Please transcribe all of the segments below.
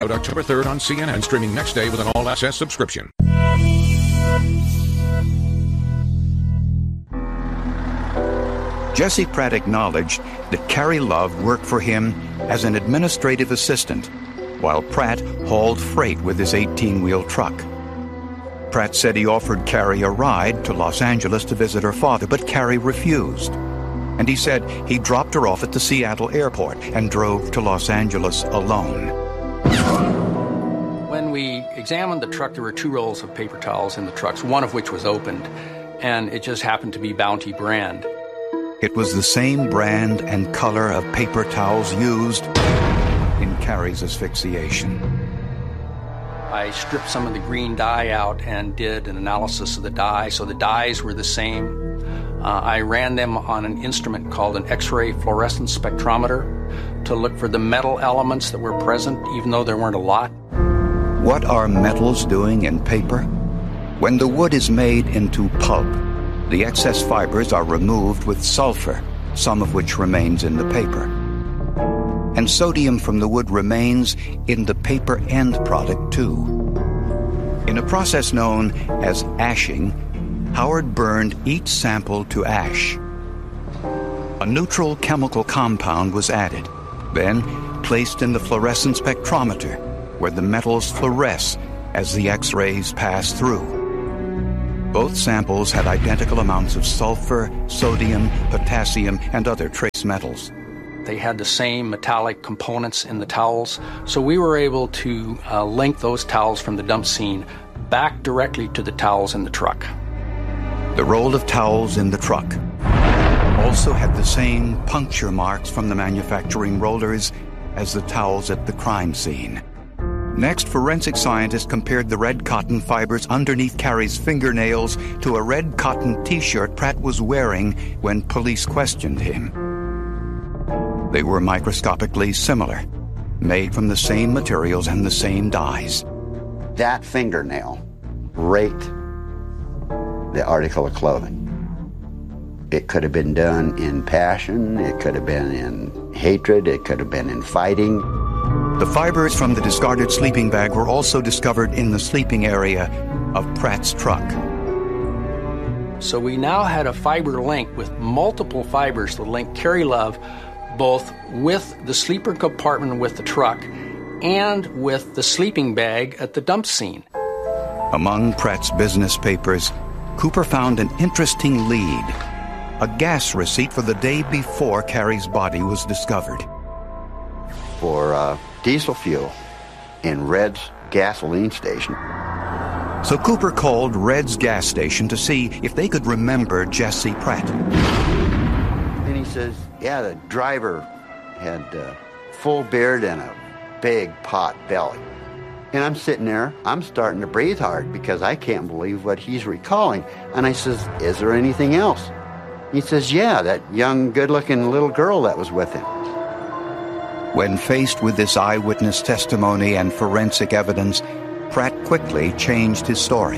Out October 3rd on CNN, streaming next day with an all-access subscription. Jesse Pratt acknowledged that Cary Love worked for him as an administrative assistant, while Pratt hauled freight with his 18-wheel truck. Pratt said he offered Cary a ride to Los Angeles to visit her father, but Cary refused. And he said he dropped her off at the Seattle airport and drove to Los Angeles alone. When we examined the truck, there were 2 rolls of paper towels in the trucks, one of which was opened, and it just happened to be Bounty brand. It was the same brand and color of paper towels used in Cary's asphyxiation. I stripped some of the green dye out and did an analysis of the dye, so the dyes were the same. I ran them on an instrument called an X-ray fluorescence spectrometer to look for the metal elements that were present, even though there weren't a lot. What are metals doing in paper? When the wood is made into pulp, the excess fibers are removed with sulfur, some of which remains in the paper. And sodium from the wood remains in the paper end product too. In a process known as ashing, Howard burned each sample to ash. A neutral chemical compound was added, then placed in the fluorescence spectrometer, where the metals fluoresce as the X-rays pass through. Both samples had identical amounts of sulfur, sodium, potassium, and other trace metals. They had the same metallic components in the towels, so we were able to link those towels from the dump scene back directly to the towels in the truck. The roll of towels in the truck also had the same puncture marks from the manufacturing rollers as the towels at the crime scene. Next, forensic scientists compared the red cotton fibers underneath Cary's fingernails to a red cotton T-shirt Pratt was wearing when police questioned him. They were microscopically similar, made from the same materials and the same dyes. That fingernail raked the article of clothing. It could have been done in passion, it could have been in hatred, it could have been in fighting. The fibers from the discarded sleeping bag were also discovered in the sleeping area of Pratt's truck. So we now had a fiber link with multiple fibers to link Cary Love both with the sleeper compartment with the truck and with the sleeping bag at the dump scene. Among Pratt's business papers, Cooper found an interesting lead, a gas receipt for the day before Cary's body was discovered. For diesel fuel in Red's gasoline station. So Cooper called Red's gas station to see if they could remember Jesse Pratt. And he says, yeah, the driver had a full beard and a big pot belly. And I'm sitting there, I'm starting to breathe hard because I can't believe what he's recalling. And I says, is there anything else? He says, yeah, that young, good-looking little girl that was with him. When faced with this eyewitness testimony and forensic evidence, Pratt quickly changed his story.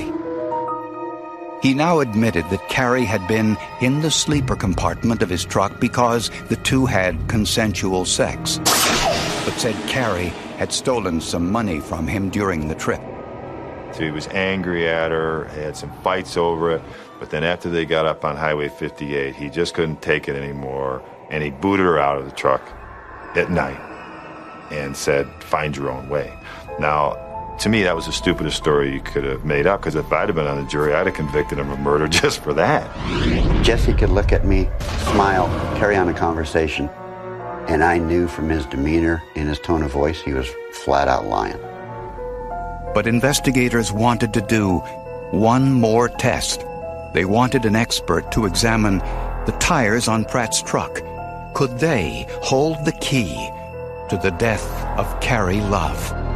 He now admitted that Cary had been in the sleeper compartment of his truck because the two had consensual sex, but said Cary had stolen some money from him during the trip. So he was angry at her, had some fights over it, but then after they got up on Highway 58, he just couldn't take it anymore, and he booted her out of the truck at night and said, find your own way. Now, to me, that was the stupidest story you could have made up, because if I'd have been on the jury, I'd have convicted him of murder just for that. Jesse could look at me, smile, carry on a conversation, and I knew from his demeanor and his tone of voice he was flat out lying. But investigators wanted to do one more test. They wanted an expert to examine the tires on Pratt's truck. Could they hold the key to the death of Cary Love?